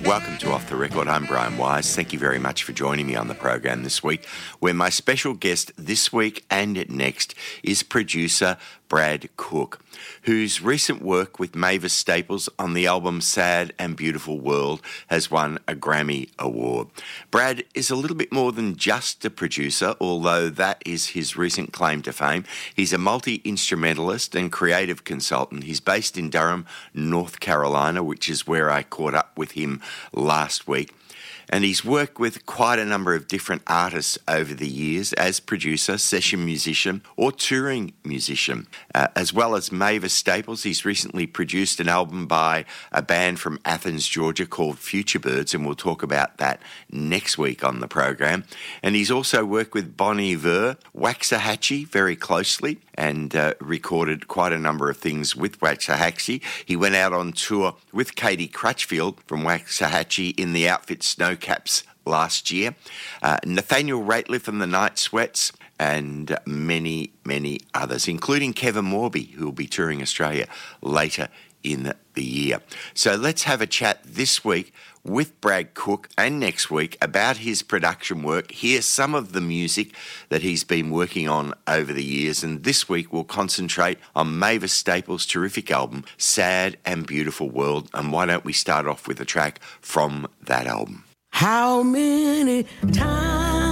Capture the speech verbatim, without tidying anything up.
Welcome to Off the Record. I'm Brian Wise. Thank you very much for joining me on the program this week, where my special guest this week and next is producer Brad Cook, whose recent work with Mavis Staples on the album Sad and Beautiful World has won a Grammy Award. Brad is a little bit more than just a producer, although that is his recent claim to fame. He's a multi-instrumentalist and creative consultant. He's based in Durham, North Carolina, which is where I caught up with him last week. And he's worked with quite a number of different artists over the years as producer, session musician, or touring musician. Uh, as well as Mavis Staples, he's recently produced an album by a band from Athens, Georgia called Future Birds, and we'll talk about that next week on the program. And he's also worked with Bon Iver, Waxahachie very closely, and uh, recorded quite a number of things with Waxahachie. He went out on tour with Katie Crutchfield from Waxahachie in the outfit Snow Caps last year, uh, Nathaniel Rateliff and the Night Sweats, and many, many others, including Kevin Morby, who will be touring Australia later in the year. So let's have a chat this week with Brad Cook and next week about his production work. Here's some of the music that he's been working on over the years, and this week we'll concentrate on Mavis Staples' terrific album, Sad and Beautiful World, and why don't we start off with a track from that album? How many times